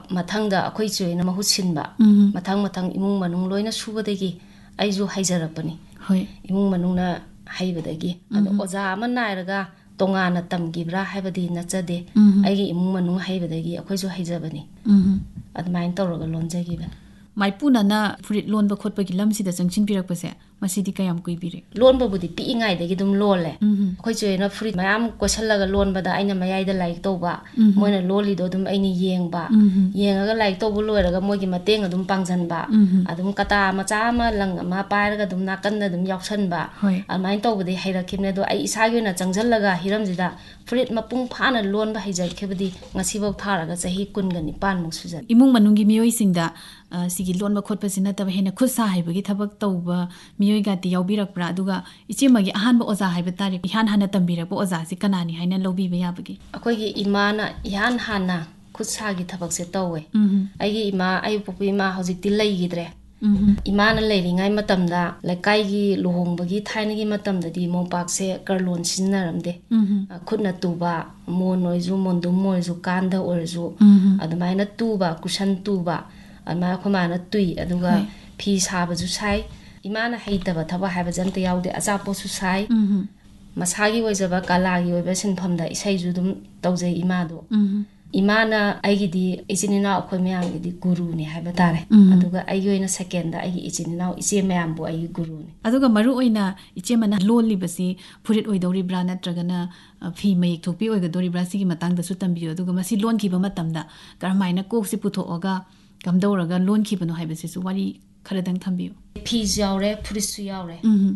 ꯃꯊꯪꯗ ꯑꯩꯈꯣꯏ ꯆꯣꯏꯅ ꯃꯍꯨꯠ ꯁꯤꯟꯕ ꯃꯊꯪ ꯏꯃꯨꯡ ꯃꯅꯨꯡ ꯂꯣꯏꯅ ꯁꯨꯕꯗꯒꯤ ꯑꯩꯁꯨ ꯍꯩꯖꯔꯛꯄꯅꯤ ꯏꯃꯨꯡ ꯃꯅꯨꯡꯅ ꯍꯩꯕꯗꯒꯤ ꯑꯗꯣ ꯑꯣꯖꯥ ꯑꯃ ꯅꯥꯏꯔꯒ ꯇꯣꯉꯥꯟꯅ ꯇꯝꯈꯤꯕ꯭ꯔꯥ ꯍꯥꯏꯕꯗꯤ ꯅꯠꯆꯗꯦ ꯑꯩꯒꯤ ꯏꯃꯨꯡ ꯃꯅꯨꯡ ꯍꯩꯕꯗꯒꯤ ꯑꯩꯈꯣꯏꯁꯨ ꯍꯩꯖꯕꯅꯤ ꯑꯗꯨꯃꯥꯏꯅ ꯇꯧꯔꯒ ꯂꯣꯟꯖꯈꯤꯕꯅꯤ ꯃꯥꯏꯄꯨꯅꯅ ꯐꯨꯔꯤꯠ ꯂꯣꯟꯕ ꯈꯣꯠꯄꯒꯤ ꯂꯝꯁꯤꯗ ꯆꯪꯁꯤꯟꯕꯤꯔꯛꯄꯁꯦ ꯃꯁꯤꯗꯤ ꯀꯌꯥꯝ ꯀꯨꯏꯕꯤꯔꯦ ꯂꯣꯟꯕꯕꯨꯗꯤ ꯄꯤꯛꯏꯉꯩꯗꯒꯤ ꯑꯗꯨꯝ ꯂꯣꯜꯂꯦ ꯑꯩꯈꯣꯏ ꯆꯣꯏꯅ ꯐꯨꯔꯤꯠ ꯃꯌꯥꯝ ꯀꯣꯏꯁꯜꯂꯒ ꯂꯣꯟꯕꯗ ꯑꯩꯅ ꯃꯌꯥꯏꯗ ꯂꯥꯏꯔꯤꯛ ꯇꯧꯕ ꯃꯣꯏꯅ ꯂꯣꯜꯂꯤꯗꯣ ꯑꯗꯨꯝ ꯑꯩꯅ ꯌꯦꯡꯕ ꯌꯦꯡꯉꯒ ꯂꯥꯏꯔꯤꯛ ꯇꯧꯕ ꯂꯣꯏꯔꯒ ꯃꯣꯏꯒꯤ ꯃꯇꯦꯡ ꯑꯗꯨꯝ ꯄꯥꯡꯁꯤꯟꯕ ꯑꯗꯨꯝ ꯀꯇꯥ ꯃꯆꯥ ꯑꯃ ꯂꯪ ꯑꯃ ꯄꯥꯏꯔꯒ ꯑꯗꯨꯝ ꯅꯥꯀꯟꯗ ꯑꯗꯨꯝ ꯌꯥꯎꯁꯟꯕ ꯑꯗꯨꯃꯥꯏꯅ ꯇꯧꯕꯗꯤ ꯍꯩꯔꯛꯈꯤꯕꯅꯦ ꯑꯗꯣ ꯑꯩ ꯏꯁꯥꯒꯤ ꯑꯣꯏꯅ ꯆꯪꯁꯤꯜꯂꯒ ꯍꯤꯔꯝꯁꯤꯗ ꯐꯨꯔꯤꯠ ꯃꯄꯨꯡ ꯐꯥꯅ ꯂꯣꯟꯕ ꯍꯩꯖꯔꯛꯈꯤꯕꯗꯤ ꯉꯁꯤꯐꯥꯎ ꯊꯥꯔꯒ ꯆꯍꯤ 19ꯃꯨꯛ ꯁꯨꯖꯜꯂꯦ ꯏꯃꯨꯡ ꯃꯅꯨꯡꯒꯤ ꯃꯤꯑꯣꯏꯁꯤꯡꯗ ꯁꯤꯒꯤ ꯂꯣꯟꯕ ꯈꯣꯠꯄꯁꯤ ꯅꯠꯇꯕ ꯍꯦꯟꯅ ꯈꯨꯠ ꯁꯥ ꯍꯩꯕꯒꯤ ꯊꯕꯛ ꯇꯧꯕ ꯃꯤꯑꯣꯏꯒꯗꯤ ꯌꯥꯎꯕꯤꯔꯛꯄ꯭ꯔꯥ ꯑꯗꯨꯒ ꯏꯆꯦꯃꯒꯤ ꯑꯍꯥꯟꯕ ꯑꯣꯖꯥ ꯍꯥꯏꯕ ꯇꯥꯔꯦ ꯏꯍꯥꯟ ꯍꯥꯟꯅ ꯇꯝꯕꯤꯔꯛꯄ ꯑꯣꯖꯥꯁꯤ ꯀꯅꯥꯅꯤ ꯍꯥꯏꯅ ꯂꯧꯕꯤꯕ ꯌꯥꯕꯒꯦ ꯑꯩꯈꯣꯏꯒꯤ ꯏꯃꯥꯅ ꯏꯍꯥꯟ ꯍꯥꯟꯅ ꯈꯨꯠ ꯁꯥꯒꯤ ꯊꯕꯛꯁꯦ ꯇꯧꯋꯦ ꯑꯩꯒꯤ ꯏꯃꯥ ꯑꯩ ꯄꯣꯛꯄ ꯏꯃꯥ ꯍꯧꯖꯤꯛꯇꯤ ꯂꯩꯈꯤꯗ꯭ꯔꯦ ꯏꯃꯥꯅ ꯂꯩꯔꯤꯉꯩ ꯃꯇꯝꯗ ꯂꯩꯀꯥꯏꯒꯤ ꯂꯨꯍꯣꯡꯕꯒꯤ ꯊꯥꯏꯅꯒꯤ ꯃꯇꯝꯗꯗꯤ ꯃꯣꯝꯄꯥꯛꯁꯦ ꯀꯔꯂꯣꯟ ꯁꯤꯖꯤꯟꯅꯔꯝꯗꯦ ꯈꯨꯠꯅ ꯇꯨꯕ ꯃꯣꯟ ꯑꯣꯏꯔꯁꯨ ꯃꯣꯟꯗꯨꯝ ꯑꯣꯏꯔꯁꯨ ꯀꯥꯟꯗ ꯑꯣꯏꯔꯁꯨ ꯑꯗꯨꯃꯥꯏꯅ ꯇꯨꯕ ꯀꯨꯁꯟ ꯇꯨꯕ ꯑꯗꯨꯃꯥꯏꯅ ꯑꯩꯈꯣꯏ ꯃꯥꯅ ꯇꯨꯏ ꯑꯗꯨꯒ ꯐꯤ ꯁꯥꯕꯁꯨ ꯁꯥꯏ ꯏꯃꯥꯅ ꯍꯩꯇꯕ ꯊꯕꯛ ꯍꯥꯏꯕꯁꯦ ꯑꯝꯇ ꯌꯥꯎꯗꯦ ꯑꯆꯥꯄꯣꯠꯁꯨ ꯁꯥꯏ ꯃꯁꯥꯒꯤ ꯑꯣꯏꯖꯕ ꯀꯂꯥꯒꯤ ꯑꯣꯏꯕ ꯁꯤꯟꯐꯝꯗ ꯏꯁꯩꯁꯨ ꯑꯗꯨꯝ ꯇꯧꯖꯩ ꯏꯃꯥꯗꯣ ꯏꯃꯥꯅ ꯑꯩꯒꯤꯗꯤ ꯏꯆꯤꯟ ꯏꯅꯥꯎ ꯑꯩꯈꯣꯏ ꯃꯌꯥꯝꯒꯤꯗꯤ ꯒꯨꯔꯨꯅꯤ ꯍꯥꯏꯕ ꯇꯥꯔꯦ ꯑꯗꯨꯒ ꯑꯩꯒꯤ ꯑꯣꯏꯅ ꯁꯦꯀꯦꯟꯗ ꯑꯩꯒꯤ ꯏꯆꯤꯟ ꯏꯅꯥꯎ ꯏꯆꯦ ꯃꯌꯥꯝꯕꯨ ꯑꯩꯒꯤ ꯒꯨꯔꯨꯅꯤ ꯑꯗꯨꯒ ꯃꯔꯨ ꯑꯣꯏꯅ ꯏꯆꯦꯃꯅ ꯂꯣꯜꯂꯤꯕꯁꯤ ꯐꯨꯔꯤꯠ ꯑꯣꯏꯗꯧꯔꯤꯕ꯭ꯔꯥ ꯅꯠꯇ꯭ꯔꯒꯅ ꯐꯤ ꯃꯌꯦꯛ ꯊꯣꯛꯄꯤ ꯑꯣꯏꯒꯗꯧꯔꯤꯕ꯭ꯔꯥ ꯁꯤꯒꯤ ꯃꯇꯥꯡꯗꯁꯨ ꯇꯝꯕꯤꯌꯨ ꯑꯗꯨꯒ ꯃꯁꯤ ꯂꯣꯟꯈꯤꯕ ꯃꯇꯝꯗ ꯀꯔꯝꯍꯥꯏꯅ ꯀꯣꯛꯁꯤ ꯄꯨꯊꯣꯛꯑꯒ ꯀꯝꯗꯧꯔꯒ ꯂꯣꯟꯈꯤꯕꯅꯣ ꯍꯥꯏꯕꯁꯤꯁꯨ ꯋꯥꯔꯤ ꯈꯔꯗꯪ ꯊꯝꯕꯤꯌꯨ ꯐꯤꯁꯨ ꯌꯥꯎꯔꯦ ꯐꯨꯔꯤꯠꯁꯨ ꯌꯥꯎꯔꯦ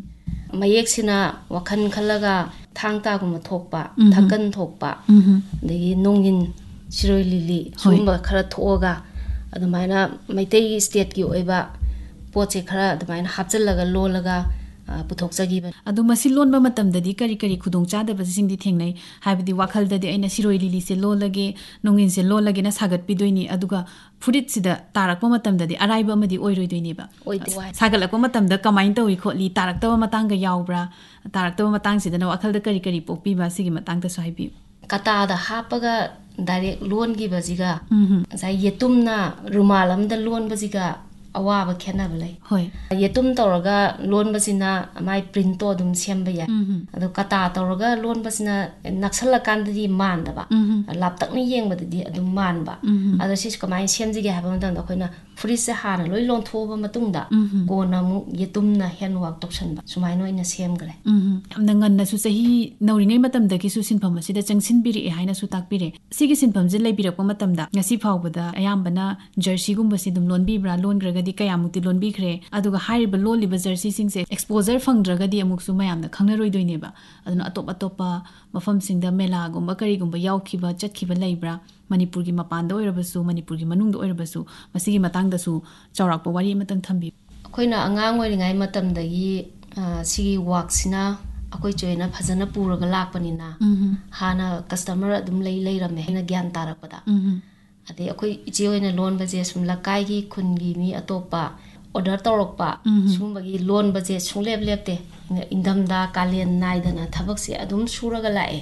ꯃꯌꯦꯛꯁꯤꯅ ꯋꯥꯈꯜ ꯈꯜꯂꯒ ꯊꯥꯡ ꯇꯥꯒꯨꯝꯕ ꯊꯣꯛꯄ ꯊꯥꯀꯟ ꯊꯣꯛꯄ ꯑꯗꯒꯤ ꯅꯣꯡꯏꯟ ꯁꯤꯔꯣꯏ ꯂꯤꯂꯤ ꯁꯤꯒꯨꯝꯕ ꯈꯔ ꯊꯣꯛꯑꯒ ꯑꯗꯨꯃꯥꯏꯅ ꯃꯩꯇꯩꯒꯤ ꯁ꯭ꯇꯦꯠꯀꯤ ꯑꯣꯏꯕ ꯄꯣꯠꯁꯦ ꯈꯔ ꯑꯗꯨꯃꯥꯏꯅ ꯍꯥꯞꯆꯤꯜꯂꯒ ꯂꯣꯜꯂꯒ ꯄꯨꯊꯣꯛꯆꯈꯤꯕꯅꯤ ꯑꯗꯣ ꯃꯁꯤ ꯂꯣꯟꯕ ꯃꯇꯝꯗꯗꯤ ꯀꯔꯤ ꯀꯔꯤ ꯈꯨꯗꯣꯡꯆꯥꯗꯕꯁꯤꯡꯗꯤ ꯊꯦꯡꯅꯩ ꯍꯥꯏꯕꯗꯤ ꯋꯥꯈꯜꯗꯗꯤ ꯑꯩꯅ ꯁꯤꯔꯣꯏ ꯂꯤꯂꯤꯁꯦ ꯂꯣꯜꯂꯒꯦ ꯅꯣꯡꯏꯟꯁꯦ ꯂꯣꯜꯂꯒꯦꯅ ꯁꯥꯒꯠꯄꯤꯗꯣꯏꯅꯤ ꯑꯗꯨꯒ ꯐꯨꯔꯤꯠꯁꯤꯗ ꯇꯥꯔꯛꯄ ꯃꯇꯝꯗꯗꯤ ꯑꯔꯥꯏꯕ ꯑꯃꯗꯤ ꯑꯣꯏꯔꯣꯏꯗꯣꯏꯅꯦꯕ ꯁꯥꯒꯠꯂꯛꯄ ꯃꯇꯝꯗ ꯀꯃꯥꯏꯅ ꯇꯧꯏ ꯈꯣꯠꯂꯤ ꯇꯥꯔꯛꯇꯕ ꯃꯇꯥꯡꯒ ꯌꯥꯎꯕ꯭ꯔꯥ ꯇꯥꯔꯛꯇꯕ ꯃꯇꯥꯡꯁꯤꯗꯅ ꯋꯥꯈꯜꯗ ꯀꯔꯤ ꯀꯔꯤ ꯄꯣꯛꯄꯤꯕ ꯁꯤꯒꯤ ꯃꯇꯥꯡꯗꯁꯨ ꯍꯥꯏꯕꯤꯌꯨ ꯀꯇꯥꯗ ꯍꯥꯞꯄꯒ ꯗꯥꯏꯔꯦꯛ ꯂꯣꯟꯈꯤꯕꯁꯤꯒ ꯉꯁꯥꯏ ꯌꯦꯇꯨꯝꯅ ꯔꯨꯃꯥꯜ ꯑꯃꯗ ꯂꯣꯟꯕꯁꯤꯒ ꯑꯋꯥꯕ ꯈꯦꯠꯅꯕ ꯂꯩ ꯌꯦꯇꯨꯝ ꯇꯧꯔꯒ ꯂꯣꯟꯕꯁꯤꯅ ꯃꯥꯏ ꯄ꯭ꯔꯤꯟꯇꯣ ꯑꯗꯨꯝ ꯁꯦꯝꯕ ꯌꯥꯏ ꯑꯗꯣ ꯀꯇꯥ ꯇꯧꯔꯒ ꯂꯣꯟꯕꯁꯤꯅ ꯅꯛꯁꯜꯂꯀꯥꯟꯗꯗꯤ ꯃꯥꯟꯗꯕ ꯂꯥꯞꯇꯛꯅ ꯌꯦꯡꯕꯗꯗꯤ ꯑꯗꯨꯝ ꯃꯥꯟꯕ ꯑꯗꯣ ꯁꯤꯁꯨ ꯀꯃꯥꯏꯅ ꯁꯦꯝꯁꯤꯒꯦ ꯍꯥꯏꯕ ꯃꯇꯝꯗ ꯑꯩꯈꯣꯏꯅ ꯐꯨꯔꯤꯠꯁꯦ ꯍꯥꯟꯅ ꯂꯣꯏ ꯂꯣꯟꯊꯣꯛꯑꯕ ꯃꯇꯨꯡꯗ ꯀꯣꯟꯅ ꯑꯃꯨꯛ ꯌꯦꯇꯨꯝꯅ ꯍꯦꯟꯋꯥꯛ ꯇꯧꯁꯟꯕ ꯁꯨꯃꯥꯏꯅ ꯑꯣꯏꯅ ꯁꯦꯝꯈ꯭ꯔꯦ ꯌꯥꯝꯅ ꯉꯟꯅꯁꯨ ꯆꯍꯤ ꯅꯧꯔꯤꯉꯩ ꯃꯇꯝꯗꯒꯤꯁꯨ ꯁꯤꯟꯐꯝ ꯑꯁꯤꯗ ꯆꯪꯁꯤꯟꯕꯤꯔꯛꯑꯦ ꯍꯥꯏꯅꯁꯨ ꯇꯥꯛꯄꯤꯔꯦ ꯁꯤꯒꯤ ꯁꯤꯟꯐꯝꯁꯦ ꯂꯩꯕꯤꯔꯛꯄ ꯃꯇꯝꯗ ꯉꯁꯤ ꯐꯥꯎꯕꯗ ꯑꯌꯥꯝꯕꯅ ꯖꯔꯁꯤꯒꯨꯝꯕꯁꯤ ꯑꯗꯨꯝ ꯂꯣꯟꯕꯤꯕ꯭ꯔꯥ ꯂꯣꯟꯈ꯭ꯔꯒꯗꯤ ꯀꯌꯥꯃꯨꯛꯇꯤ ꯂꯣꯟꯕꯤꯈ꯭ꯔꯦ ꯑꯗꯨꯒ ꯍꯥꯏꯔꯤꯕ ꯂꯣꯜꯂꯤꯕ ꯖꯔꯁꯤꯁꯤꯡꯁꯦ ꯑꯦꯛꯁꯄꯣꯖꯔ ꯐꯪꯗ꯭ꯔꯒꯗꯤ ꯑꯃꯨꯛꯁꯨ ꯃꯌꯥꯝꯅ ꯈꯪꯅꯔꯣꯏꯗꯣꯏꯅꯦꯕ ꯑꯗꯨꯅ ꯑꯇꯣꯞ ꯑꯇꯣꯞꯄ ꯃꯐꯝꯁꯤꯡꯗ ꯃꯦꯂꯥꯒꯨꯝꯕ ꯀꯔꯤꯒꯨꯝꯕ ꯌꯥꯎꯈꯤꯕ ꯆꯠꯈꯤꯕ ꯂꯩꯕ꯭ꯔꯥ ꯃꯅꯤꯄꯨꯔꯒꯤ ꯃꯄꯥꯟꯗ ꯑꯣꯏꯔꯕꯁꯨ ꯃꯅꯤꯄꯨꯔꯒꯤ ꯃꯅꯨꯡꯗ ꯑꯣꯏꯔꯕꯁꯨ ꯃꯁꯤꯒꯤ ꯃꯇꯥꯡꯗꯁꯨ ꯆꯥꯎꯔꯥꯛꯄ ꯋꯥꯔꯤ ꯑꯃꯇꯪ ꯊꯝꯕꯤꯌꯨ ꯑꯩꯈꯣꯏꯅ ꯑꯉꯥꯡ ꯑꯣꯏꯔꯤꯉꯩ ꯃꯇꯝꯗꯒꯤ ꯁꯤꯒꯤ ꯋꯥꯛꯁꯤꯅ ꯑꯩꯈꯣꯏ ꯆꯣꯏꯅ ꯐꯖꯅ ꯄꯨꯔꯒ ꯂꯥꯛꯄꯅꯤꯅ ꯍꯥꯟꯅ ꯀꯁꯇꯃꯔ ꯑꯗꯨꯝ ꯂꯩꯔꯝꯃꯦ ꯑꯩꯅ ꯒ꯭ꯌꯥꯟ ꯇꯥꯔꯛꯄꯗ ꯑꯗꯩ ꯑꯩꯈꯣꯏ ꯏꯆꯦ ꯑꯣꯏꯅ ꯂꯣꯟꯕꯁꯦ ꯁꯨꯝ ꯂꯩꯀꯥꯏꯒꯤ ꯈꯨꯟꯒꯤ ꯃꯤ ꯑꯇꯣꯞꯄ ꯑꯣꯔꯗꯔ ꯇꯧꯔꯛꯄ ꯁꯤꯒꯨꯝꯕꯒꯤ ꯂꯣꯟꯕꯁꯦ ꯁꯨꯡꯂꯦꯞ ꯂꯦꯞꯇꯦ ꯏꯪꯊꯝꯊꯥ ꯀꯥꯂꯦꯟ ꯅꯥꯏꯗꯅ ꯊꯕꯛꯁꯦ ꯑꯗꯨꯝ ꯁꯨꯔꯒ ꯂꯥꯛꯑꯦ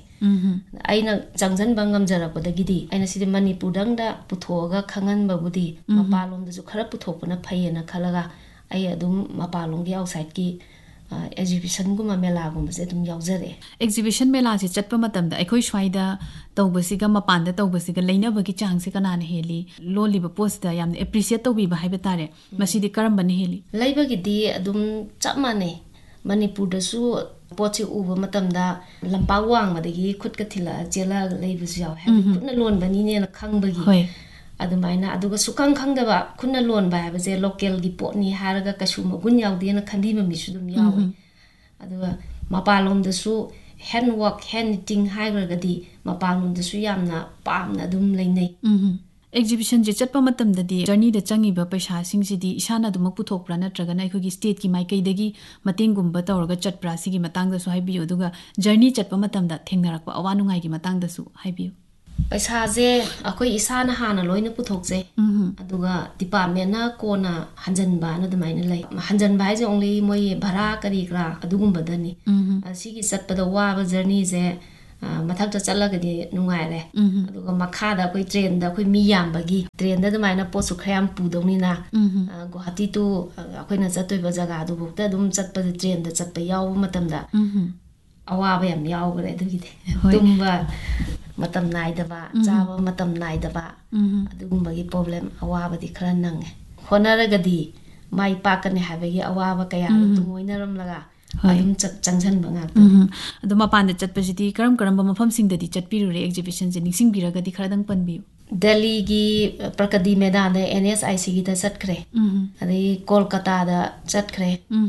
ꯑꯩꯅ ꯆꯪꯁꯤꯟꯕ ꯉꯝꯖꯔꯛꯄꯗꯒꯤꯗꯤ ꯑꯩꯅ ꯁꯤꯗꯤ ꯃꯅꯤꯄꯨꯔꯗꯪꯗ ꯄꯨꯊꯣꯛꯑꯒ ꯈꯪꯍꯟꯕꯕꯨꯗꯤ ꯃꯄꯥꯟꯂꯣꯝꯗꯁꯨꯈꯔ ꯄꯨꯊꯣꯛꯄꯅ ꯐꯩꯌꯦꯅ ꯈꯜꯂꯒ ꯑꯩ ꯑꯗꯨꯝ ꯃꯄꯥꯟꯂꯣꯝꯒꯤ ꯑꯥꯎꯠꯁꯥꯏꯠꯀꯤ ꯑꯦꯛꯖꯤꯕꯤꯁꯟꯒꯨꯝꯕ ꯃꯦꯂꯥꯒꯨꯝꯕꯁꯦ ꯑꯗꯨꯝ ꯌꯥꯎꯖꯔꯛꯑꯦ ꯑꯦꯛꯖꯤꯕꯤꯁꯟ ꯃꯦꯂꯥꯁꯦ ꯆꯠꯄ ꯃꯇꯝꯗ ꯑꯩꯈꯣꯏ ꯁ꯭ꯋꯥꯏꯗ ꯇꯧꯕꯁꯤꯒ ꯃꯄꯥꯟꯗ ꯇꯧꯕꯁꯤꯒ ꯂꯩꯅꯕꯒꯤ ꯆꯥꯡꯁꯦ ꯀꯅꯥꯅ ꯍꯦꯜꯂꯤ ꯂꯣꯜꯂꯤꯕ ꯄꯣꯠꯁꯤꯗ ꯌꯥꯝꯅ ꯑꯦꯄ꯭ꯔꯤꯁꯤꯌꯦꯠ ꯇꯧꯕꯤꯕ ꯍꯥꯏꯕ ꯇꯥꯔꯦ ꯃꯁꯤꯗꯤ ꯀꯔꯝꯕꯅ ꯍꯦꯜꯂꯤ ꯂꯩꯕꯒꯤꯗꯤ ꯑꯗꯨꯝ ꯆꯞ ꯃꯥꯟꯅꯩ ꯃꯅꯤꯄꯨꯔꯗꯁꯨ ꯄꯣꯠꯁꯦ ꯎꯕ ꯃꯇꯝꯗ ꯂꯝꯄꯥꯛ ꯋꯥꯡꯃꯗꯒꯤ ꯈꯨꯠꯀ ꯊꯤꯜꯂꯛꯑ ꯆꯦꯜꯂꯛꯑꯒ ꯂꯩꯕꯁꯨ ꯌꯥꯎꯋꯦ ꯍꯥꯏꯕꯗꯤ ꯈꯨꯠꯅ ꯂꯣꯟꯕꯅꯤꯅꯦꯅ ꯈꯪꯕꯒꯤ ꯑꯗꯨꯃꯥꯏꯅ ꯑꯗꯨꯒ ꯁꯨꯈꯪ ꯈꯪꯗꯕ ꯈꯨꯠꯅ ꯂꯣꯟꯕ ꯍꯥꯏꯕꯁꯦ ꯂꯣꯀꯦꯜꯒꯤ ꯄꯣꯠꯅꯤ ꯍꯥꯏꯔꯒ ꯀꯩꯁꯨ ꯃꯒꯨꯟ ꯌꯥꯎꯗꯦꯅ ꯈꯟꯕꯤꯕ ꯃꯤꯁꯨ ꯑꯗꯨꯝ ꯌꯥꯎꯋꯦ ꯑꯗꯨꯒ ꯃꯄꯥꯟꯂꯣꯝꯗꯁꯨ ꯍꯦꯟꯋꯥꯛ ꯍꯦꯟ ꯅꯤꯇꯤꯡ ꯍꯥꯏꯈ꯭ꯔꯒꯗꯤ ꯃꯄꯥꯟꯂꯣꯝꯗꯁꯨ ꯌꯥꯝꯅ ꯄꯥꯝꯅ ꯑꯗꯨꯝ ꯂꯩꯅꯩ ꯑꯦꯛꯖꯤꯕꯤꯁꯟꯁꯦ ꯆꯠꯄ ꯃꯇꯝꯗꯗꯤ ꯖꯔꯅꯤꯗ ꯆꯪꯉꯤꯕ ꯄꯩꯁꯥꯁꯤꯡꯁꯤꯗꯤ ꯏꯁꯥꯅ ꯑꯗꯨꯃꯛ ꯄꯨꯊꯣꯛꯄ꯭ꯔꯥ ꯅꯠꯇ꯭ꯔꯒꯅ ꯑꯩꯈꯣꯏꯒꯤ ꯁ꯭ꯇꯦꯠꯀꯤ ꯃꯥꯏꯀꯩꯗꯒꯤ ꯃꯇꯦꯡꯒꯨꯝꯕ ꯇꯧꯔꯒ ꯆꯠꯄ꯭ꯔꯥ ꯁꯤꯒꯤ ꯃꯇꯥꯡꯗꯁꯨ ꯍꯥꯏꯕꯤꯌꯨ ꯑꯗꯨꯒ ꯖꯔꯅꯤ ꯆꯠꯄ ꯃꯇꯝꯗ ꯊꯦꯡꯅꯔꯛꯄ ꯑꯋꯥ ꯅꯨꯡꯉꯥꯏꯒꯤ ꯃꯇꯥꯡꯗꯁꯨ ꯍꯥꯏꯕꯤꯌꯨ ꯄꯩꯁꯥꯁꯦ ꯑꯩꯈꯣꯏ ꯏꯁꯥꯅ ꯍꯥꯟꯅ ꯂꯣꯏꯅ ꯄꯨꯊꯣꯛꯆꯩ ꯑꯗꯨꯒ ꯗꯤꯄꯥꯔꯠꯃꯦꯟꯅ ꯀꯣꯟꯅ ꯍꯟꯖꯟꯕꯅ ꯑꯗꯨꯃꯥꯏꯅ ꯂꯩ ꯍꯟꯖꯟꯕ ꯍꯥꯏꯁꯦ ꯑꯣꯡꯂꯤ ꯃꯣꯏ ꯚꯔꯥ ꯀꯔꯤ ꯀꯔꯥ ꯑꯗꯨꯒꯨꯝꯕꯗꯅꯤ ꯑꯁꯤꯒꯤ ꯆꯠꯄꯗ ꯋꯥꯕ ꯖꯔꯅꯤꯁꯦ ꯃꯊꯛꯇ ꯆꯠꯂꯒꯗꯤ ꯅꯨꯡꯉꯥꯏꯔꯦ ꯑꯗꯨꯒ ꯃꯈꯥꯗ ꯑꯩꯈꯣꯏ ꯇ꯭ꯔꯦꯟꯗ ꯑꯩꯈꯣꯏ ꯃꯤ ꯌꯥꯝꯕꯒꯤ ꯇ꯭ꯔꯦꯟꯗ ꯑꯗꯨꯃꯥꯏꯅ ꯄꯣꯠꯁꯨ ꯈꯔ ꯌꯥꯝ ꯄꯨꯗꯧꯅꯤꯅ ꯒꯨꯋꯥꯍꯥꯇꯤ ꯇꯨ ꯑꯩꯈꯣꯏꯅ ꯆꯠꯇꯣꯏꯕ ꯖꯒꯥꯗꯨꯐꯥꯎꯗ ꯑꯗꯨꯝ ꯆꯠꯄꯗ ꯇ꯭ꯔꯦꯟꯗ ꯆꯠꯄ ꯌꯥꯎꯕ ꯃꯇꯝꯗ ꯑꯋꯥꯕ ꯌꯥꯝ ꯌꯥꯎꯈ꯭ꯔꯦ ꯑꯗꯨꯒꯤꯗꯤ ꯇꯨꯝꯕ ꯃꯇꯝ ꯅꯥꯏꯗꯕ ꯆꯥꯕ ꯃꯇꯝ ꯅꯥꯏꯗꯕ ꯑꯗꯨꯒꯨꯝꯕꯒꯤ ꯄ꯭ꯔꯣꯕ꯭ꯂꯦꯝ ꯑꯋꯥꯕꯗꯤ ꯈꯔ ꯅꯪꯉꯦ ꯍꯣꯠꯅꯔꯒꯗꯤ ꯃꯥꯏ ꯄꯥꯛꯀꯅꯤ ꯍꯥꯏꯕꯒꯤ ꯑꯋꯥꯕ ꯀꯌꯥꯗꯣ ꯇꯨꯡꯑꯣꯏꯅꯔꯝꯂꯒ ꯑꯗꯨꯝ ꯆꯪꯁꯟꯕ ꯉꯥꯛꯇꯅꯤ ꯑꯗꯣ ꯃꯄꯥꯟꯗ ꯆꯠꯄꯁꯤꯗꯤ ꯀꯔꯝꯕ ꯃꯐꯝꯁꯤꯡꯗꯗꯤ ꯆꯠꯄꯤꯔꯨꯔꯦ ꯑꯦꯛꯖꯤꯕꯤꯁꯟꯁꯦ ꯅꯤꯡꯁꯤꯡꯕꯤꯔꯒꯗꯤ ꯈꯔꯗꯪ ꯄꯟꯕꯤꯌꯨ ꯗꯦꯜꯂꯤꯒꯤ ꯄ꯭ꯔꯀꯗꯤ ꯃꯦꯗꯥꯟꯗ NSICꯒꯤꯗ ꯆꯠꯈ꯭ꯔꯦ ꯑꯗꯩ ꯀꯣꯜꯀꯇꯥꯗ ꯆꯠꯈ꯭ꯔꯦ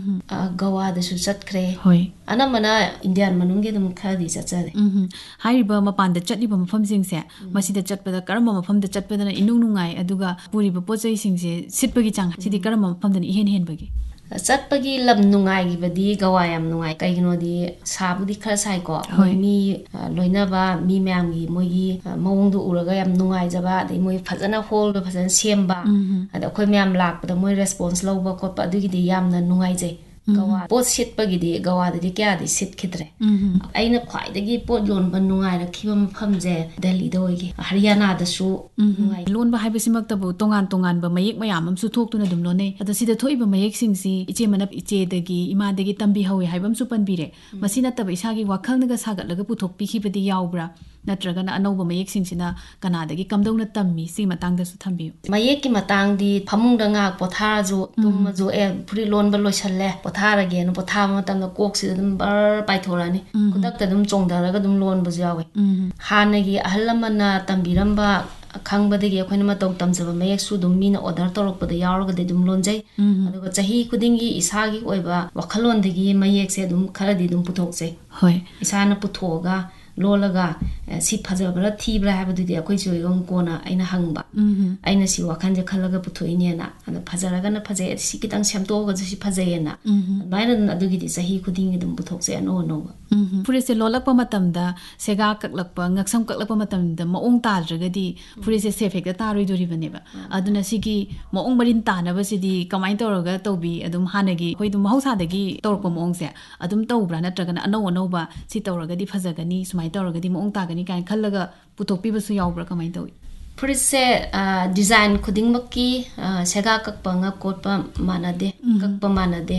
ꯒꯋꯥꯗꯁꯨ ꯆꯠꯈ꯭ꯔꯦ ꯑꯅꯝꯕꯅ ꯏꯟꯗꯤꯌꯥꯟ ꯃꯅꯨꯡꯒꯤ ꯑꯗꯨꯝ ꯈꯔꯗꯤ ꯆꯠꯆꯔꯦ ꯍꯥꯏꯔꯤꯕ ꯃꯄꯥꯟꯗ ꯆꯠꯂꯤꯕ ꯃꯐꯝꯁꯤꯡꯁꯦ ꯃꯁꯤꯗ ꯆꯠꯄꯗ ꯀꯔꯝꯕ ꯃꯐꯝꯗ ꯆꯠꯄꯗꯅ ꯏꯅꯨꯡ ꯅꯨꯡꯉꯥꯏ ꯑꯗꯨꯒ ꯄꯨꯔꯤꯕ ꯄꯣꯠꯆꯩꯁꯤꯡꯁꯦ ꯁꯤꯠꯄꯒꯤ ꯆꯥꯡ ꯁꯤꯗꯤ ꯀꯔꯝꯕ ꯃꯐꯝꯗꯅ ꯏꯍꯦꯟ ꯍꯦꯟꯕꯒꯦ ꯆꯠꯄꯒꯤ ꯂꯝ ꯅꯨꯡꯉꯥꯏꯈꯤꯕꯗꯤ ꯒꯋꯥ ꯌꯥꯝ ꯅꯨꯡꯉꯥꯏ ꯀꯩꯒꯤꯅꯣꯗꯤ ꯁꯥꯕꯨꯗꯤ ꯈꯔ ꯁꯥꯏꯀꯣ ꯃꯣꯏ ꯃꯤ ꯂꯣꯏꯅꯕ ꯃꯤ ꯃꯌꯥꯝꯒꯤ ꯃꯣꯏꯒꯤ ꯃꯑꯣꯡꯗꯣ ꯎꯔꯒ ꯌꯥꯝ ꯅꯨꯡꯉꯥꯏꯖꯕ ꯑꯗꯩ ꯃꯣꯏ ꯐꯖꯅ ꯍꯣꯜꯗꯣ ꯐꯖꯅ ꯁꯦꯝꯕ ꯑꯗ ꯑꯩꯈꯣꯏ ꯃꯌꯥꯝ ꯂꯥꯛꯄꯗ ꯃꯣꯏ ꯔꯦꯁꯄꯣꯟꯁ ꯂꯧꯕ ꯈꯣꯠꯄ ꯑꯗꯨꯒꯤꯗꯤ ꯌꯥꯝꯅ ꯅꯨꯡꯉꯥꯏꯖꯩ ꯒꯋꯥ ꯄꯣꯠ ꯁꯤꯠꯄꯒꯤꯗꯤ ꯒꯋꯥꯗꯗꯤ ꯀꯌꯥꯗꯤ ꯁꯤꯠꯈꯤꯗ꯭ꯔꯦ ꯑꯩꯅ ꯈ꯭ꯋꯥꯏꯗꯒꯤ ꯄꯣꯠ ꯌꯣꯟꯕ ꯅꯨꯡꯉꯥꯏꯔꯛꯈꯤꯕ ꯃꯐꯝꯁꯦ ꯗꯦꯜꯂꯤꯗ ꯑꯣꯏꯒꯤ ꯍꯔꯤꯌꯥꯅꯥꯗꯁꯨ ꯅꯨꯡꯉꯥꯏ ꯂꯣꯟꯕ ꯍꯥꯏꯕꯁꯤꯃꯛꯇꯕꯨ ꯇꯣꯉꯥꯟ ꯇꯣꯉꯥꯟꯕ ꯃꯌꯦꯛ ꯃꯌꯥꯝ ꯑꯃꯁꯨ ꯊꯣꯛꯇꯨꯅ ꯑꯗꯨꯝ ꯂꯣꯟꯅꯩ ꯑꯗꯣ ꯁꯤꯗ ꯊꯣꯛꯏꯕ ꯃꯌꯦꯛꯁꯤꯡꯁꯤ ꯏꯆꯦ ꯃꯅꯞ ꯏꯆꯦꯗꯒꯤ ꯏꯃꯥꯗꯒꯤ ꯇꯝꯕꯤꯍꯧꯋꯤ ꯍꯥꯏꯕ ꯑꯃꯁꯨ ꯄꯟꯕꯤꯔꯦ ꯃꯁꯤ ꯅꯠꯇꯕ ꯏꯁꯥꯒꯤ ꯋꯥꯈꯜꯅꯒ ꯁꯥꯒꯠꯂꯒ ꯄꯨꯊꯣꯛꯄꯤꯈꯤꯕꯗꯤ ꯌꯥꯎꯕ꯭ꯔꯥ ꯅꯠꯇ꯭ꯔꯒꯅ ꯑꯅꯧꯕ ꯃꯌꯦꯛꯁꯤꯡꯁꯤꯅ ꯀꯅꯥꯗꯒꯤ ꯀꯝꯗꯧꯅ ꯇꯝꯃꯤ ꯁꯤ ꯃꯇꯥꯡꯗꯁꯨ ꯊꯝꯕꯤꯌꯨ ꯃꯌꯦꯛꯀꯤ ꯃꯇꯥꯡꯗꯤ ꯐꯃꯨꯡꯗ ꯉꯥꯛ ꯄꯣꯊꯥꯔꯁꯨ ꯇꯨꯝꯃꯁꯨ ꯐꯨꯔꯤꯠ ꯂꯣꯟꯕ ꯂꯣꯏꯁꯜꯂꯦ ꯄꯣꯊꯥꯔꯒꯦꯅ ꯄꯣꯊꯥꯕ ꯃꯇꯝꯗ ꯀꯣꯛꯁꯤꯗ ꯑꯗꯨꯝ ꯕꯔ ꯄꯥꯏꯊꯣꯔꯛꯑꯅꯤ ꯈꯨꯗꯛꯇ ꯑꯗꯨꯝ ꯆꯣꯡꯊꯔꯒ ꯑꯗꯨꯝ ꯂꯣꯟꯕꯁꯨ ꯌꯥꯎꯋꯦ ꯍꯥꯟꯅꯒꯤ ꯑꯍꯜ ꯂꯃꯟꯅ ꯇꯝꯕꯤꯔꯝꯕ ꯈꯪꯕꯗꯒꯤ ꯑꯩꯈꯣꯏꯅ ꯃꯇꯧ ꯇꯝꯖꯕ ꯃꯌꯦꯛꯁꯨ ꯑꯗꯨꯝ ꯃꯤꯅ ꯑꯣꯔꯗꯔ ꯇꯧꯔꯛꯄꯗ ꯌꯥꯎꯔꯒꯗꯤ ꯑꯗꯨم ꯂꯣꯟꯖꯩ ꯑꯗꯨꯒ ꯆꯍꯤ ꯈꯨꯗꯤꯡꯒꯤ ꯏꯁꯥꯒꯤ ꯑꯣꯏꯕ ꯋꯥꯈꯜꯂꯣꯟꯗꯒꯤ ꯃꯌꯦꯛꯁꯦ ꯑꯗꯨꯝ ꯈꯔꯗꯤ ꯑꯗꯨꯝ ꯄꯨꯊꯣꯛꯆꯩ ꯏꯁꯥꯅ ꯄꯨꯊꯣꯛꯑꯒ ꯂꯣꯜꯂꯒ ꯁꯤ ꯐꯖꯕ꯭ꯔꯥ ꯊꯤꯕ꯭ꯔꯥ ꯍꯥꯏꯕꯗꯨꯗꯤ ꯑꯩꯈꯣꯏ ꯆꯣꯏꯒ ꯀꯣꯟꯅ ꯑꯩꯅ ꯍꯪꯕ ꯑꯩꯅ ꯁꯤ ꯋꯥꯈꯜꯁꯦ ꯈꯜꯂꯒ ꯄꯨꯊꯣꯛꯏꯅꯦꯅ ꯑꯗ ꯐꯖꯔꯒꯅ ꯐꯖꯩ ꯁꯤ ꯈꯤꯇꯪ ꯁꯦꯝꯗꯣꯛꯑꯒꯁꯨ ꯁꯤ ꯐꯖꯩꯌꯦꯅ ꯑꯗꯨꯃꯥꯏꯅ ꯑꯗꯨꯒꯤꯗꯤ ꯆꯍꯤ ꯈꯨꯗꯤꯡꯒꯤ ꯑꯗꯨꯝ ꯄꯨꯊꯣꯛꯆꯩ ꯑꯅꯧ ꯑꯅꯧꯕ ꯐꯨꯔꯤꯠꯁꯦ ꯂꯣꯜꯂꯛꯄ ꯃꯇꯝꯗ ꯁꯦꯒꯥ ꯀꯛꯂꯛꯄ ꯉꯛꯁꯝ ꯀꯛꯂꯛꯄ ꯃꯇꯝꯗ ꯃꯑꯣꯡ ꯇꯥꯗ꯭ꯔꯒꯗꯤ ꯐꯨꯔꯤꯠꯁꯦ ꯁꯦꯞ ꯍꯦꯛꯇ ꯇꯥꯔꯣꯏꯗꯣꯔꯤꯕꯅꯦꯕ ꯑꯗꯨꯅ ꯁꯤꯒꯤ ꯃꯑꯣꯡ ꯃꯔꯤꯟ ꯇꯥꯅꯕꯁꯤꯗꯤ ꯀꯃꯥꯏꯅ ꯇꯧꯔꯒ ꯇꯧꯕꯤ ꯑꯗꯨꯝ ꯍꯥꯟꯅꯒꯤ ꯑꯩꯈꯣꯏ ꯑꯗꯨꯝ ꯃꯍꯧꯁꯥꯗꯒꯤ ꯇꯧꯔꯛꯄ ꯃꯑꯣꯡꯁꯦ ꯑꯗꯨꯝ ꯇꯧꯕ꯭ꯔꯥ ꯅꯠꯇ꯭ꯔꯒꯅ ꯑꯅꯧ ꯑꯅꯧꯕ ꯁꯤ ꯇꯧꯔꯒꯗꯤ ꯐꯖꯒꯅꯤ ꯁꯨꯃꯥꯏꯅ ꯇꯧꯔꯒꯗꯤ ꯃꯑꯣꯡ ꯇꯥꯒꯅꯤ ꯀꯥꯏꯅ ꯈꯜꯂꯒ ꯄꯨꯊꯣꯛꯄꯤꯕꯁꯨ ꯌꯥꯎꯕ꯭ꯔꯥ ꯀꯃꯥꯏꯅ ꯇꯧꯏ ꯐꯨꯔꯤꯠꯁꯦ ꯗꯤꯖꯥꯏꯟ ꯈꯨꯗꯤꯡꯃꯛꯀꯤ ꯁꯦꯒꯥ ꯀꯛꯄ ꯉꯛ ꯀꯣꯠꯄ ꯃꯥꯟꯅꯗꯦ ꯀꯛꯄ ꯃꯥꯟꯅꯗꯦ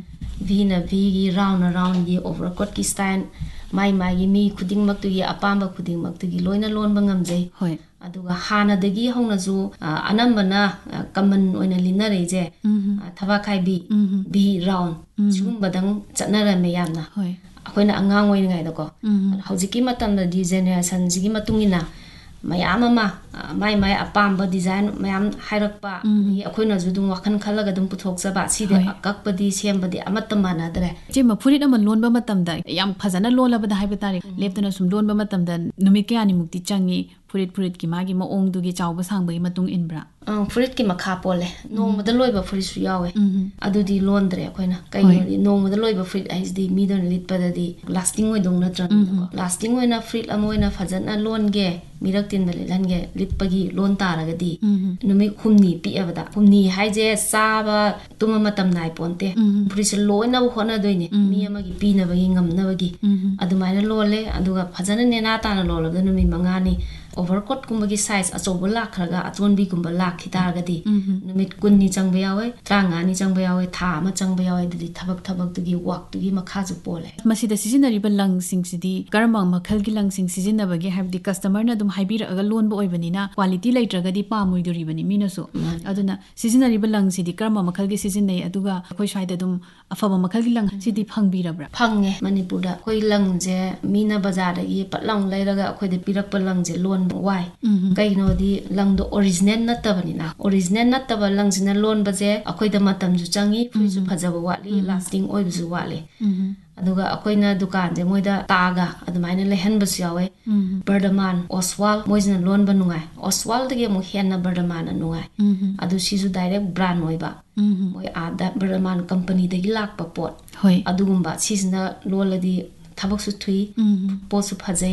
ꯚꯤꯅ ꯚꯤꯒꯤ ꯔꯥꯎꯟꯅ ꯔꯥꯎꯟꯒꯤ ꯑꯣꯚꯔꯀꯣꯠꯀꯤ ꯁ꯭ꯇꯥꯏꯜ ꯃꯥꯒꯤ ꯃꯤ ꯈꯨꯗꯤꯡꯃꯛꯇꯨꯒꯤ ꯑꯄꯥꯝꯕ ꯈꯨꯗꯤꯡꯃꯛꯇꯨꯒꯤ ꯂꯣꯏꯅ ꯂꯣꯟꯕ ꯉꯝꯖꯩ ꯑꯗꯨꯒ ꯍꯥꯟꯅꯗꯒꯤ ꯍꯧꯅꯁꯨ ꯑꯅꯝꯕꯅ ꯀꯃꯟ ꯑꯣꯏꯅ ꯂꯤꯅꯔꯛꯏꯁꯦ ꯊꯕꯥꯛꯈꯥꯏꯕꯤ ꯚꯤ ꯔꯥꯎꯟ ꯁꯤꯒꯨꯝꯕꯗꯪ ꯆꯠꯅꯔꯝꯃꯦ ꯌꯥꯝꯅ ꯑꯩꯈꯣꯏꯅ ꯑꯉꯥꯡ ꯑꯣꯏꯔꯤꯉꯩꯗꯀꯣ ꯍꯧꯖꯤꯛꯀꯤ ꯃꯇꯝꯗꯗꯤ ꯖꯦꯅꯦꯔꯦꯁꯟꯁꯤꯒꯤ ꯃꯇꯨꯡ ꯏꯟꯅ ꯃꯌꯥꯝ ꯑꯃ ꯃꯥꯏ ꯑꯄꯥꯝꯕ ꯗꯤꯖꯥꯏꯟ ꯃꯌꯥꯝ ꯍꯥꯏꯔꯛꯄ ꯑꯗꯒꯤ ꯑꯩꯈꯣꯏꯅꯁꯨ ꯑꯗꯨꯝ ꯋꯥꯈꯜ ꯈꯜꯂꯒ ꯑꯗꯨꯝ ꯄꯨꯊꯣꯛꯆꯕ ꯁꯤꯗꯤ ꯑꯀꯛꯄꯗꯤ ꯁꯦꯝꯕꯗꯤ ꯑꯃꯠꯇ ꯃꯥꯟꯅꯗ꯭ꯔꯦ ꯏꯆꯦꯝꯃ ꯐꯨꯔꯤꯠ ꯑꯃ ꯂꯣꯟꯕ ꯃꯇꯝꯗ ꯌꯥꯝ ꯐꯖꯅ ꯂꯣꯜꯂꯕꯗ ꯍꯥꯏꯕ ꯇꯥꯔꯦ ꯂꯦꯞꯇꯅ ꯁꯨꯝ ꯂꯣꯟꯕ ꯃꯇꯝꯗ ꯅꯨꯃꯤꯠ ꯀꯌꯥꯅꯤꯃꯨꯛꯇꯤ ꯆꯪꯉꯤ ꯐꯨꯔꯤꯠꯀꯤ ꯃꯥꯒꯤ ꯃꯑꯣꯡꯗꯨꯒꯤ ꯆꯥꯎꯕ ꯁꯥꯡꯕꯒꯤ ꯃꯇꯨꯡ ꯏꯟꯕ꯭ꯔꯥ ꯐꯨꯔꯤꯠꯀꯤ ꯃꯈꯥ ꯄꯣꯜꯂꯦ ꯅꯣꯡꯃꯗ ꯂꯣꯏꯕ ꯐꯨꯔꯤꯠꯁꯨ ꯌꯥꯎꯋꯦ ꯑꯗꯨꯗꯤ ꯂꯣꯟꯗ꯭ꯔꯦ ꯑꯩꯈꯣꯏna ꯀꯩꯒꯤꯅꯣꯗꯤ ꯅꯣꯡꯃꯗ ꯂꯣꯏꯕ ꯐꯨꯔꯤꯠ ꯍꯥꯏꯁꯤꯗꯤ ꯃꯤꯗꯣꯅ ꯂꯤꯠꯄꯗꯗꯤ ꯂꯥꯁꯇꯤꯡ ꯑꯣꯏꯗꯧ ꯅꯠꯇ꯭ꯔꯅꯤꯅꯀꯣ ꯂꯥꯁꯇꯤꯡ ꯑꯣꯏꯅ ꯐꯨꯔꯤꯠ ꯑꯃ ꯑꯣꯏꯅ ꯐꯖꯅ ꯂꯣꯟꯒꯦ ꯃꯤꯔꯛ ꯇꯤꯟꯕ ꯂꯤꯠꯍꯟꯒꯦ ꯂꯤꯠꯄꯒꯤ ꯂꯣꯟ ꯇꯥꯔꯒꯗꯤ ꯅꯨꯃꯤꯠ ꯍꯨꯝꯅꯤ ꯄꯤꯛꯑꯕꯗ ꯍꯨꯝꯅꯤ ꯍꯥꯏꯁꯦ ꯆꯥꯕ ꯇꯨꯝꯕ ꯃꯇꯝ ꯅꯥꯏ ꯄꯣꯟꯇꯦ ꯐꯨꯔꯤꯠꯁꯦ ꯂꯣꯏꯅꯕ ꯍꯣꯠꯅꯗꯣꯏꯅꯦ ꯃꯤ ꯑꯃꯒꯤ ꯄꯤꯅꯕꯒꯤ ꯉꯝꯅꯕꯒꯤ ꯑꯗꯨꯃꯥꯏꯅ ꯂꯣꯜꯂꯦ ꯑꯗꯨꯒ ꯐꯖꯅ ꯅꯦꯅꯥ ꯇꯥꯅ ꯂꯣꯜꯂꯕꯗ ꯅꯨꯃꯤꯠ 5ꯅꯤ ꯑꯣꯚꯔꯀꯣꯠꯀꯨꯝꯕꯒꯤ ꯁꯥꯏꯖ ꯑꯆꯧꯕ ꯂꯥꯛꯈ꯭ꯔꯒ ꯑꯆꯣꯟꯕꯤꯒꯨꯝꯕ ꯂꯥꯛꯈꯤ ꯇꯥꯔꯒꯗꯤ ꯅꯨꯃꯤꯠ 10ꯅꯤ ꯆꯪꯕ ꯌꯥꯎꯋꯦ 35ꯅꯤ ꯆꯪꯕ ꯌꯥꯎꯋꯦ ꯊꯥ ꯑꯃ ꯆꯪꯕ ꯌꯥꯎꯋꯦ ꯑꯗꯨꯗꯤ ꯊꯕꯛꯇꯨꯒꯤ ꯋꯥꯛꯇꯨꯒꯤ ꯃꯈꯥꯁꯨ ꯄꯣꯜꯂꯦ ꯃꯁꯤꯗ ꯁꯤꯖꯤꯟꯅꯔꯤꯕ ꯂꯪꯁꯤꯡꯁꯤꯗꯤ ꯀꯔꯝꯕ ꯃꯈꯜꯒꯤ ꯂꯪꯁꯤꯡ ꯁꯤꯖꯤꯟꯅꯕꯒꯦ ꯍꯥꯏꯕꯗꯤ ꯀꯁꯇꯃꯔꯅ ꯑꯗꯨꯝ ꯍꯥꯏꯕꯤꯔꯛꯑꯒ ꯂꯣꯟꯕ ꯑꯣꯏꯕꯅꯤꯅ क्वालिटी ꯂꯩꯇ꯭ꯔꯒꯗꯤ ꯄꯥꯝꯃꯣꯏꯗꯣꯔꯤꯕꯅꯤ ꯃꯤꯅꯁꯨ ꯑꯗꯨꯅ ꯁꯤꯖꯤꯟꯅꯔꯤꯕ ꯂꯪꯁꯤꯗꯤ ꯀꯔꯝꯕ ꯃꯈꯜꯒꯤ ꯁꯤꯖꯤꯟꯅꯩ ꯑꯗꯨꯒ ꯑꯩꯈꯣꯏ ꯁ꯭ꯋꯥꯏꯗ ꯑꯗꯨꯝ ꯑꯐꯕ ꯃꯈꯜꯒꯤ ꯂꯪ ꯁꯤꯗꯤ ꯐꯪꯕꯤꯔꯕ꯭ꯔꯥ ꯐꯪꯉꯦ ꯃꯅꯤꯄꯨꯔꯗ ꯑꯩꯈꯣꯏ ꯂꯪꯁꯦ ꯃꯤꯅ ꯕꯖꯥꯔꯗꯒꯤ ꯄꯠꯂꯥꯎ ꯂꯩꯔꯒ ꯑꯩꯈꯣꯏꯗ ꯄꯤꯔꯛꯄ ꯂꯪꯁꯦ ꯂꯣꯟꯕ ꯋꯥꯏ ꯀꯩꯒꯤꯅꯣꯗꯤ ꯂꯪꯗꯣ ꯑꯣꯔꯤꯖꯤꯅꯦꯜ ꯅꯠꯇꯕꯅꯤꯅ ꯑꯣꯔꯤꯖꯤꯅꯦꯜ ꯅꯠꯇꯕ ꯂꯪꯁꯤꯅ ꯂꯣꯟꯕꯁꯦ ꯑꯩꯈꯣꯏꯗ ꯃꯇꯝꯁꯨ ꯆꯪꯉꯤ ꯐꯨꯔꯤꯠꯁꯨ ꯐꯖꯕ ꯋꯥꯠꯂꯤ ꯂꯥꯁꯇꯤꯡ ꯑꯣꯏꯕꯁꯨ ꯋꯥꯠꯂꯤ ꯑꯗꯨꯒ ꯑꯩꯈꯣꯏꯅ ꯗꯨꯀꯥꯟꯁꯦ ꯃꯣꯏꯗ ꯇꯥꯒ ꯑꯗꯨꯃꯥꯏꯅ ꯂꯩꯍꯟꯕꯁꯨ ꯌꯥꯎꯋꯦ ꯕꯔꯗꯃꯥꯟ ꯑꯣꯁꯋꯥꯜ ꯃꯣꯏꯁꯤꯅ ꯂꯣꯟꯕ ꯅꯨꯡꯉꯥꯏ ꯑꯣꯁꯋꯥꯜꯗꯒꯤ ꯑꯃꯨꯛ ꯍꯦꯟꯅ ꯕꯔꯗꯃꯥꯟꯅ ꯅꯨꯡꯉꯥꯏ ꯑꯗꯨ ꯁꯤꯁꯨ ꯗꯥꯏꯔꯦꯛ ꯕ꯭ꯔꯥꯟ ꯑꯣꯏꯕ ꯃꯣꯏ ꯑꯥꯗ ꯕꯔꯗꯃꯥꯟ ꯀꯝꯄꯅꯤꯗꯒꯤ ꯂꯥꯛꯄ ꯄꯣꯠ ꯑꯗꯨꯒꯨꯝꯕ ꯁꯤꯁꯤꯅ ꯂꯣꯜꯂꯗꯤ ꯊꯕꯛꯁꯨ ꯊꯨꯏ ꯄꯣꯠꯁꯨ ꯐꯖꯩ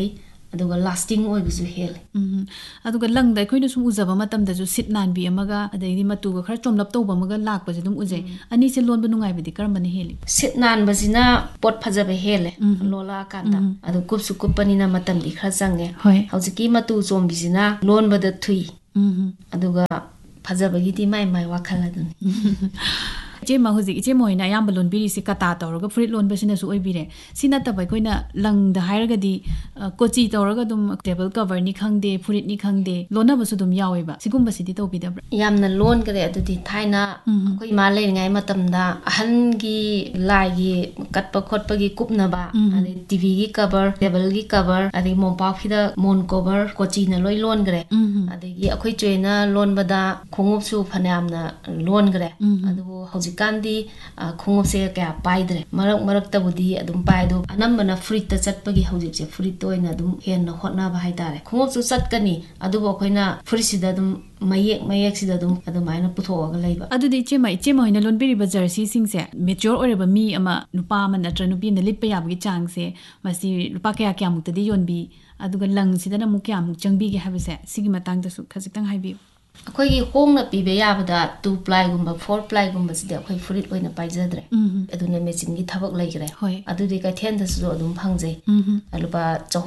ꯑꯗꯨꯒ lasting ꯑꯣꯏꯕꯁꯨ ꯍꯦꯜꯂꯦ ꯑꯗꯨꯒ ꯂꯪꯗ ꯑꯩꯈꯣꯏꯅ ꯁꯨꯝ ꯎꯖꯕ ꯃꯇꯝꯗꯁꯨ ꯁꯤꯠ ꯅꯥꯟꯕꯤ ꯑꯃꯒ ꯑꯗꯩꯗꯤ ꯃꯇꯨꯒ ꯈꯔ ꯆꯣꯝꯂꯞ ꯇꯧꯕ ꯑꯃꯒ ꯂꯥꯛꯄꯁꯦ ꯑꯗꯨꯝ ꯎꯖꯩ ꯑꯅꯤꯁꯦ ꯂꯣꯟꯕ ꯅꯨꯡꯉꯥꯏꯕꯗꯤ ꯀꯔꯝꯕꯅ ꯍꯦꯜꯂꯤ ꯁꯤꯠ ꯅꯥꯟꯕꯁꯤꯅ ꯄꯣꯠ ꯐꯖꯕ ꯍꯦꯜꯂꯦ ꯂꯣꯜꯂꯛꯑꯀꯥꯟꯗ ꯑꯗꯨ ꯀꯨꯞꯁꯨ ꯀꯨꯞꯄꯅꯤꯅ ꯃꯇꯝꯗꯤ ꯈꯔ ꯆꯪꯉꯦ ꯍꯧꯖꯤꯛꯀꯤ ꯃꯇꯨ ꯆꯣꯝꯕꯤꯁꯤꯅ ꯂꯣꯟꯕꯗ ꯊꯨꯏ ꯑꯗꯨꯒ ꯐꯖꯕꯒꯤꯗꯤ ꯃꯥꯏ ꯃꯥꯏ ꯋꯥꯈꯜ ꯑꯗꯨꯅꯤ ꯏꯆꯦꯃ ꯍꯧꯖꯤꯛ ꯏꯆꯦꯃ ꯍꯣꯏꯅ ꯑꯌꯥꯝꯕ ꯂꯣꯟꯕꯤꯔꯤꯁꯤ ꯀꯇꯥ ꯇꯧꯔꯒ ꯐꯨꯔꯤꯠ ꯂꯣꯟꯕꯁꯤꯅꯁꯨ ꯑꯣꯏꯕꯤꯔꯦ ꯁꯤ ꯅꯠꯇꯕ ꯑꯩꯈꯣꯏꯅ ꯂꯪꯗ ꯍꯥꯏꯔꯒꯗꯤ ꯀꯣꯆꯤ ꯇꯧꯔꯒ ꯑꯗꯨꯝ ꯇꯦꯕꯜ ꯀቨꯔꯅꯤ ꯈꯪꯗꯦ ꯐꯨꯔꯤꯠꯅꯤ ꯈꯪꯗꯦ ꯂꯣꯟꯅꯕꯁꯨ ꯑꯗꯨꯝ ꯌꯥꯎꯋꯦꯕ ꯁꯤꯒꯨꯝꯕꯁꯤꯗꯤ ꯇꯧꯕꯤꯗꯕ꯭ꯔꯥ ꯌꯥꯝꯅ ꯂꯣꯟꯈꯔꯦ ꯑꯗꯨꯗꯤ ꯊꯥꯏꯅ ꯑꯩꯈꯣꯏ ꯏꯃꯥ ꯂꯩꯔꯤꯉꯩ ꯃꯇꯝꯗ ꯑꯍꯟꯒꯤ ꯂꯥꯏꯒꯤ ꯀꯠꯄ ꯈꯣꯠꯄꯒꯤ ꯀꯨꯞꯅꯕ ꯑꯗꯩ ꯇꯤꯚꯤꯒꯤ ꯀቨꯔ ꯇꯦꯕꯜꯒꯤ ꯀቨꯔ ꯑꯗꯩ ꯃꯣꯝꯄꯥꯛꯐꯤꯗ ꯃꯣꯟ ꯀꯣꯚꯔ ꯀꯣꯆꯤꯅ ꯂꯣꯏ ꯂꯣꯟꯈ꯭ꯔꯦ ꯑꯗꯒꯤ ꯑꯩꯈꯣꯏ ꯆꯦꯅ ꯂꯣꯟꯕꯗ ꯈꯣꯡꯎꯞꯁꯨ ꯐꯅꯌꯥꯝꯅ ꯂꯣꯟꯈ꯭ꯔꯦ ꯑꯗꯨꯕꯨ ꯍꯧꯖꯤꯛꯀꯥꯟꯗꯤ ꯈꯣꯡꯎꯞꯁꯦ ꯀꯌꯥ ꯄꯥꯏꯗ꯭ꯔꯦ ꯃꯔꯛ ꯃꯔꯛꯇꯕꯨꯗꯤ ꯑꯗꯨꯝ ꯄꯥꯏ ꯑꯗꯣ ꯑꯅꯝꯕꯅ ꯐꯨꯔꯤꯠꯇ ꯆꯠꯄꯒꯤ ꯍꯧꯖꯤꯛꯁꯦ ꯐꯨꯔꯤꯠꯇ ꯑꯣꯏꯅ ꯑꯗꯨꯝ ꯍꯦꯟꯅ ꯍꯣꯠꯅꯕ ꯍꯥꯏꯇꯥꯔꯦ ꯈꯣꯡꯎꯞꯁꯨ ꯆꯠꯀꯅꯤ ꯑꯗꯨꯕꯨ ꯑꯩꯈꯣꯏꯅ ꯐꯨꯔꯤꯠꯁꯤꯗ ꯑꯗꯨꯝ ꯃꯌꯦꯛꯁꯤꯗ ꯑꯗꯨꯝ ꯑꯗꯨꯃꯥꯏꯅ ꯄꯨꯊꯣꯛꯑꯒ ꯂꯩꯕ ꯑꯗꯨꯗꯤ ꯏꯆꯦꯃ ꯍꯣꯏꯅ ꯂꯣꯟꯕꯤꯔꯤꯕ ꯖꯔꯁꯤꯁꯤꯡꯁꯦ ꯃꯦꯆ꯭ꯌꯣꯔ ꯑꯣꯏꯔꯕ ꯃꯤ ꯑꯃ ꯅꯨꯄꯥ ꯑꯃ ꯅꯠꯇ꯭ꯔ ꯅꯨꯄꯤ ꯑꯃꯅ ꯂꯤꯠꯄ ꯌꯥꯕꯒꯤ ꯆꯥꯡꯁꯦ ꯃꯁꯤ ꯂꯨꯄꯥ ꯀꯌꯥꯃꯨꯛꯇꯗꯤ ꯌꯣꯟꯕꯤ ꯑꯗꯨꯒ ꯂꯪꯁꯤꯗꯅ ꯑꯃꯨꯛ ꯀꯌꯥꯃꯨꯛ ꯆꯪꯕꯤꯒꯦ ꯍꯥꯏꯕꯁꯦ ꯁꯤꯒꯤ ꯃꯇꯥꯡꯗꯁꯨ ꯈꯖꯤꯛꯇꯪ ꯍꯥꯏꯕꯤꯌꯨ ꯑꯩꯈꯣꯏꯒꯤ ꯍꯣꯡꯅ ꯄꯤꯕ ꯌꯥꯕꯗ 2 ꯄ꯭ꯂꯥꯏꯒꯨꯝꯕ 4 ꯄ꯭ꯂꯥꯏꯒꯨꯝꯕꯁꯤꯗꯤ ꯑꯩꯈꯣꯏ ꯐꯨꯔꯤꯠ ꯑꯣꯏꯅ ꯄꯥꯏꯖꯗ꯭ꯔꯦ ꯑꯗꯨꯅ ꯃꯦꯆꯤꯟꯒꯤ ꯊꯕꯛ ꯂꯩꯈ꯭ꯔꯦ ꯑꯗꯨꯗꯤ ꯀꯩꯊꯦꯜꯗꯁꯨ ꯑꯗꯨꯝ ꯐꯪꯖꯩ ꯂꯨꯄꯥ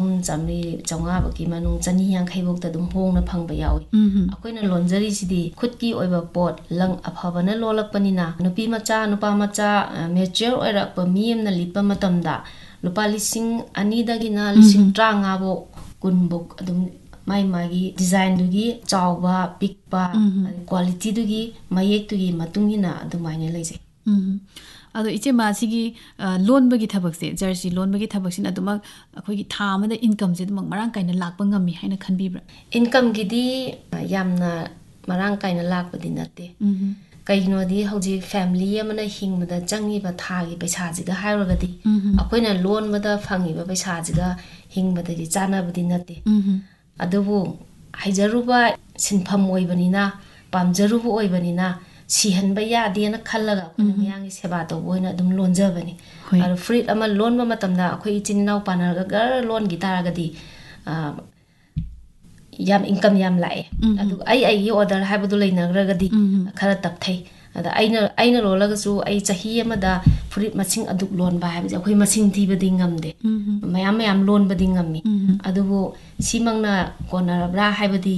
300-400 ꯃꯅꯨꯡ 150 ꯑꯗꯨꯝ ꯍꯣꯡꯅ ꯐꯪꯕ ꯌꯥꯎꯏ ꯑꯩꯈꯣꯏꯅ ꯂꯣꯟꯖꯔꯤꯁꯤꯗꯤ ꯈꯨꯠꯀꯤ ꯑꯣꯏꯕ ꯄꯣꯠ ꯂꯪ ꯑꯐꯕꯅ ꯂꯣꯜꯂꯛꯄꯅꯤ나 ꯅꯨꯄꯤ ꯃꯆꯥ ꯅꯨꯄꯥ ꯃꯆꯥ ꯃꯦꯆ꯭ꯌꯣꯔ ꯑꯣꯏꯔꯛꯄ ꯃꯤ ꯑꯃꯅ ꯂꯤꯠꯄ ꯃꯇꯝꯗ ꯂꯨꯄꯥ 2,000ꯗꯒꯤꯅ 50,000 ꯀꯨꯟꯐꯧ ꯑꯗꯨꯝ मागी डिजाइन दुगी चावबा पिकपा क्वालिटी दुगी मयेक दुगी मतुंगिना अदुमाइने लेजे अदो इचेमा सिगी लोनबगी थबकसे जर्सी लोनबगी थबकसिन अदुमक अखोगी था अमदा इनकम से अदुमक Marang काइना Lakpa ngami हाइना खनबिब्रा income गिदी यामना Marang काइना लाकपदि नते कइनोदी हौजी family अमना हिंगबदा चंगिबा थागी पैसाजिगा हाइरगदी अखोइना लोनबदा फंगिबा पैसाजिगा हिंगबदगी चानाबदि नते अदुबु हाइजरुबा सिनफम ओइबनिना पामजरुबु ओइबनिना सिहनबा यादेना खल्लगा अखोइना मियांगी सेवा तौबोइना अदुम लोनजबनी अरु फ्रीट अमा लोनबा मतमदा अखोइ इचिननाउ पानरगा गर लोन गितारगदी याम इनकम याम लाए अदु आई ऑर्डर हाइबदु लेनग्रगदी खरा तपथै अदा आइना लोलगसु आई चही अमदा फ्रीट मसिंग अदुक लोन बा हाइबजे अखोइ मसिंग थीबदि ngamde मयाम मयाम लोन बदि ngammi अदुबु सिमंगना कोनरब्रा हाइबदि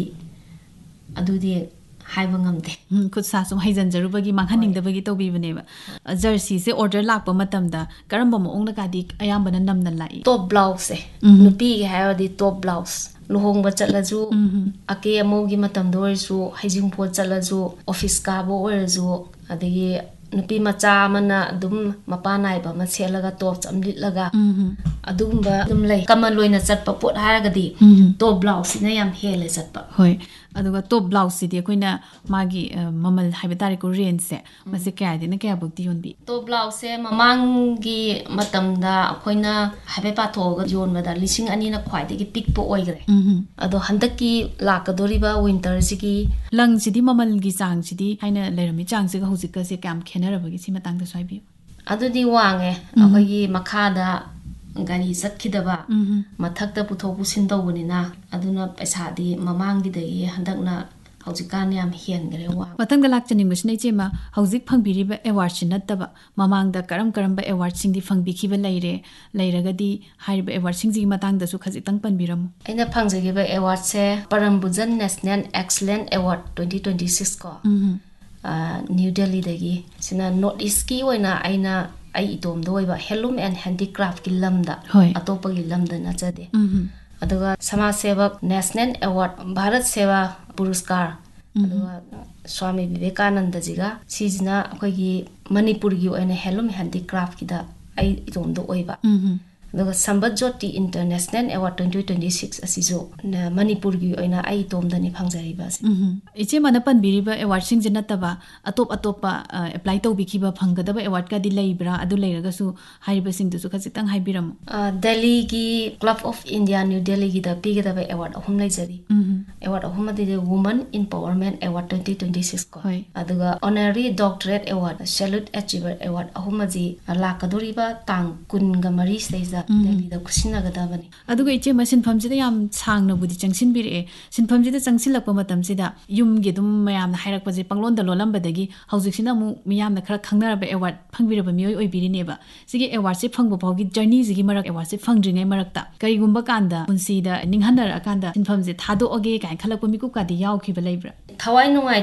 अदुदि हाइबा ngamde खुद सासुम हाइजनजरुबगी मांगहनिंगदबगी तौबिबनेबा जर्सी से ऑर्डर लाकपा मतमदा करंबा मोंगना कादी अयामबना नमना लाई टॉप ब्लाउज से नुपी गे हाइबदि टॉप ब्लाउज लुहोंगबा चलजु अके अमोगी मतम दोरसु हाइजिंगपो चलजु ऑफिस काबो ओरजु अदगी नुपी मचा मना दुम मपा नाइबा म सेलगा टॉप चमलिटलगा अदुगुंबा दुम लै कमल लोइना चटपा पोट हारगदी टॉप ब्लाउज सिना याम हेले चटपा होय अदुगा टॉप ब्लाउज सिदि अखोइना मागी ममल हाइबा तारिको रेंज से मसे कयादिना कया बक्ति योनबी टॉप ब्लाउज से ममांगी मतमदा अखोइना हाइबे पाथोगा योनबदा 2,000 ना ख्वाइदगी पिकपो ओइग्रे अदो हंदकी लाकदोरिबा विंटर सिगी लंग सिदि ममल गी चांग सिदि हाइना लेरमी चांग सिगा हुजिका से काम खेनरबगी सि मतंगदा स्वाइबी अदुदि वांगे अखोइगी मखादा गाड़ी चटखिदबा मथक्ता पुथोक पुसिन तौबनिना अदुना पैसादी ममांगदिदगी हंदकना हौजिकान याम हेनगरे वा मतंगदा लाक्चनिंगबसिना इचेमा हौजिक फंगबिरिबा अवार्ड सि नत्तबा ममांगदा करम अवार्ड सिंगदि फंगबिखिबा लैरगदी हाइरिबा अवार्ड सिंगजी मतंगदसु खजितंग पनबिरमु अइना फंगजगिबा अवार्ड से परमबुजन नेशनल एक्सलेंट अवार्ड 2026 को न्यू दिल्ली दगी सिना नॉर्थ ईस्ट की ओइना अइना आई इतोम दोइबा हेलूम एंड हैंडीक्राफ्ट की लमदा अतोपगी लमदा नचदे अदुगा समाज सेवक नेशनल अवार्ड भारत सेवा पुरस्कार अदुगा स्वामी विवेकानंद जीगा सिजना अखोगी मणिपुर की ओइना हेलूम हैंडीक्राफ्ट की दा आई इतोम दो ओइबा अदुगा संबत ज्योति इंटरनेशनल अवार्ड 2026 असिजो मणिपुर की ओइना आई इतोम दनि फंगजरिबा इचे मन पनबिरिबा अवार्ड सिंग जनतबा अतोप अप्लाई तौबिखिबा फंगदबा अवार्ड का दि लैब्रा अदु लैरगसु हाइरिबा सिंगदसु खजितंग हाइबिरम दिल्ली की club of India new Delhi की दा पिगदबा अवार्ड अहुम लैजरी अवार्ड अहुम दि वुमन एम्पावरमेंट अवार्ड 2026 को अदुगा honorary doctorate award salute achiever award अहुम जी लाकदोरिबा तांग कुनगा मरी सेजा ꯗꯦꯜꯂꯤꯗ ꯈꯨꯠꯁꯤꯟꯅꯒꯗꯕꯅꯤ ꯑꯗꯨꯒ ꯏꯆꯦ ꯃ ꯁꯤꯟꯐꯝꯁꯤꯗ ꯌꯥꯝ ꯁꯥꯡꯅꯕꯨꯗꯤ ꯆꯪꯁꯤꯟꯕꯤꯔꯛꯑꯦ ꯁꯤꯟꯐꯝꯁꯤꯗ ꯆꯪꯁꯤꯜꯂꯛꯄ ꯃꯇꯝꯁꯤꯗ ꯌꯨꯝꯒꯤ ꯑꯗꯨꯝ ꯃꯌꯥꯝꯅ ꯍꯥꯏꯔꯛꯄꯁꯦ ꯄꯪꯂꯣꯟꯗ ꯂꯣꯜꯂꯝꯕꯗꯒꯤ ꯍꯧꯖꯤꯛꯁꯤꯅ ꯑꯃꯨꯛ ꯃꯤꯌꯥꯝꯅ ꯈꯔ ꯈꯪꯅꯔꯕ ꯑꯦꯋꯥꯔꯗ ꯐꯪꯕꯤꯔꯕ ꯃꯤꯑꯣꯏ ꯑꯣꯏꯕꯤꯔꯤꯅꯦꯕ ꯁꯤꯒꯤ ꯑꯦꯋꯥꯔꯗꯁꯦ ꯐꯪꯕ ꯐꯥꯎꯒꯤ ꯖꯔꯅꯤꯁꯤꯒꯤ ꯃꯔꯛ ꯑꯦꯋꯥꯔꯗꯁꯦ ꯐꯪꯗ꯭ꯔꯤꯉꯩ ꯃꯔꯛꯇ ꯀꯔꯤꯒꯨꯝꯕ ꯀꯥꯟꯗ ꯄꯨꯟꯁꯤꯗ ꯅꯤꯡꯍꯟꯅꯔꯛꯑꯀꯥꯟꯗ ꯁꯤꯟꯐꯝꯁꯦ ꯊꯥꯗꯣꯛꯑꯒꯦ ꯀꯥꯏꯅ ꯈꯜꯂꯛꯄ ꯃꯤꯀꯨꯞꯀꯥꯗꯤ ꯌꯥꯎꯈꯤꯕ ꯂꯩꯕ꯭ꯔꯥ ꯊꯋꯥꯏ ꯅꯨꯡꯉꯥꯏ